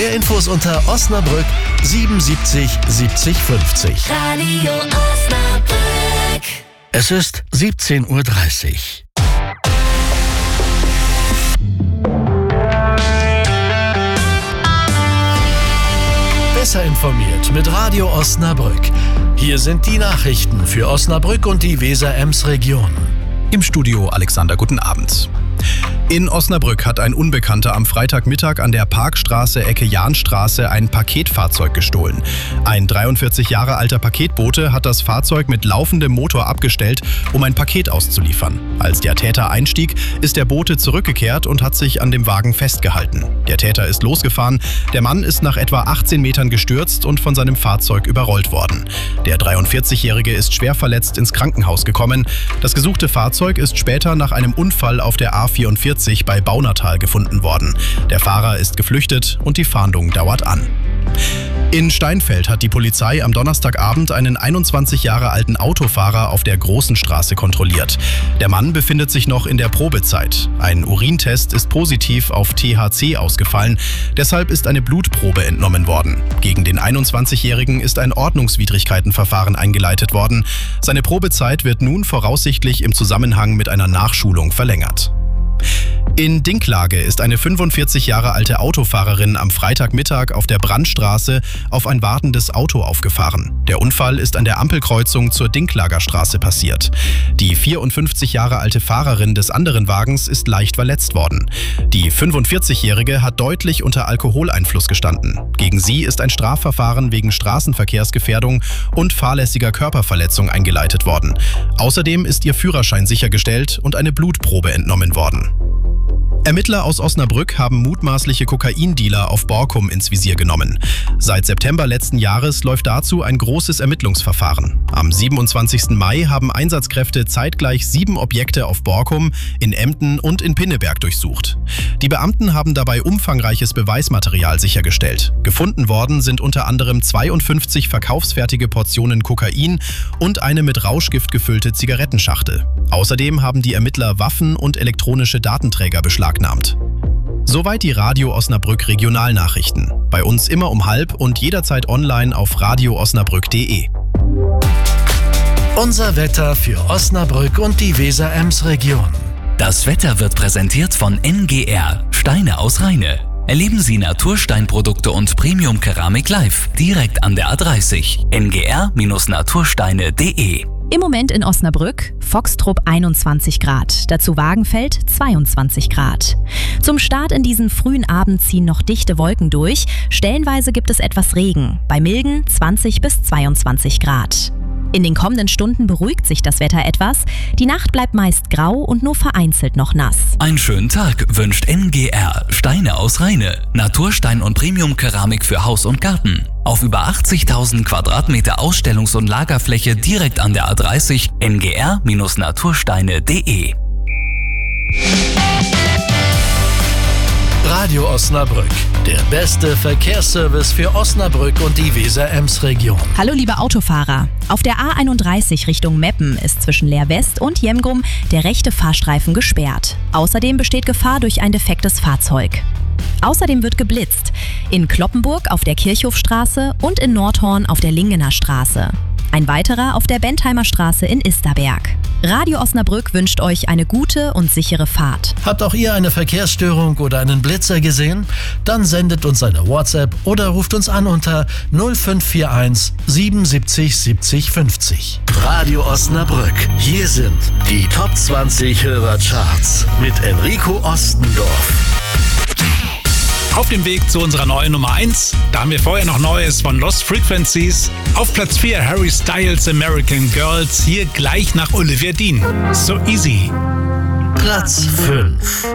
Mehr Infos unter Osnabrück 77 70 50. Radio Osnabrück. Es ist 17:30 Uhr. Besser informiert mit Radio Osnabrück. Hier sind die Nachrichten für Osnabrück und die Weser-Ems-Region. Im Studio Alexander, guten Abend. In Osnabrück hat ein Unbekannter am Freitagmittag an der Parkstraße Ecke Jahnstraße ein Paketfahrzeug gestohlen. Ein 43 Jahre alter Paketbote hat das Fahrzeug mit laufendem Motor abgestellt, um ein Paket auszuliefern. Als der Täter einstieg, ist der Bote zurückgekehrt und hat sich an dem Wagen festgehalten. Der Täter ist losgefahren. Der Mann ist nach etwa 18 Metern gestürzt und von seinem Fahrzeug überrollt worden. Der 43-Jährige ist schwer verletzt ins Krankenhaus gekommen. Das gesuchte Fahrzeug ist später nach einem Unfall auf der A44 bei Baunatal gefunden worden. Der Fahrer ist geflüchtet und die Fahndung dauert an. In Steinfeld hat die Polizei am Donnerstagabend einen 21 Jahre alten Autofahrer auf der Großen Straße kontrolliert. Der Mann befindet sich noch in der Probezeit. Ein Urintest ist positiv auf THC ausgefallen. Deshalb ist eine Blutprobe entnommen worden. Gegen den 21-Jährigen ist ein Ordnungswidrigkeitenverfahren eingeleitet worden. Seine Probezeit wird nun voraussichtlich im Zusammenhang mit einer Nachschulung verlängert. In Dinklage ist eine 45 Jahre alte Autofahrerin am Freitagmittag auf der Brandstraße auf ein wartendes Auto aufgefahren. Der Unfall ist an der Ampelkreuzung zur Dinklager Straße passiert. Die 54 Jahre alte Fahrerin des anderen Wagens ist leicht verletzt worden. Die 45-Jährige hat deutlich unter Alkoholeinfluss gestanden. Gegen sie ist ein Strafverfahren wegen Straßenverkehrsgefährdung und fahrlässiger Körperverletzung eingeleitet worden. Außerdem ist ihr Führerschein sichergestellt und eine Blutprobe entnommen worden. Ermittler aus Osnabrück haben mutmaßliche Kokaindealer auf Borkum ins Visier genommen. Seit September letzten Jahres läuft dazu ein großes Ermittlungsverfahren. Am 27. Mai haben Einsatzkräfte zeitgleich 7 Objekte auf Borkum, in Emden und in Pinneberg durchsucht. Die Beamten haben dabei umfangreiches Beweismaterial sichergestellt. Gefunden worden sind unter anderem 52 verkaufsfertige Portionen Kokain und eine mit Rauschgift gefüllte Zigarettenschachtel. Außerdem haben die Ermittler Waffen und elektronische Datenträger beschlagnahmt. Soweit die Radio Osnabrück Regionalnachrichten. Bei uns immer um 12:30 und jederzeit online auf radioosnabrück.de. Unser Wetter für Osnabrück und die Weser-Ems-Region. Das Wetter wird präsentiert von NGR, Steine aus Rheine. Erleben Sie Natursteinprodukte und Premium-Keramik live, direkt an der A30. ngr-natursteine.de. Im Moment in Osnabrück, Foxtrupp 21 Grad, dazu Wagenfeld 22 Grad. Zum Start in diesen frühen Abend ziehen noch dichte Wolken durch, stellenweise gibt es etwas Regen, bei milden 20 bis 22 Grad. In den kommenden Stunden beruhigt sich das Wetter etwas, die Nacht bleibt meist grau und nur vereinzelt noch nass. Einen schönen Tag wünscht NGR, Steine aus Rheine, Naturstein und Premium-Keramik für Haus und Garten. Auf über 80.000 Quadratmeter Ausstellungs- und Lagerfläche direkt an der A30, ngr-natursteine.de. Radio Osnabrück, der beste Verkehrsservice für Osnabrück und die Weser-Ems-Region. Hallo liebe Autofahrer, auf der A31 Richtung Meppen ist zwischen Leer West und Jemgum der rechte Fahrstreifen gesperrt. Außerdem besteht Gefahr durch ein defektes Fahrzeug. Außerdem wird geblitzt, in Kloppenburg auf der Kirchhofstraße und in Nordhorn auf der Lingener Straße. Ein weiterer auf der Bentheimer Straße in Isterberg. Radio Osnabrück wünscht euch eine gute und sichere Fahrt. Habt auch ihr eine Verkehrsstörung oder einen Blitzer gesehen? Dann sendet uns eine WhatsApp oder ruft uns an unter 0541 77 70 50. Radio Osnabrück. Hier sind die Top 20 Hörercharts mit Enrico Ostendorf. Auf dem Weg zu unserer neuen Nummer 1, da haben wir vorher noch Neues von Lost Frequencies. Auf Platz 4 Harry Styles American Girls, hier gleich nach Olivia Dean. So Easy. Platz 5.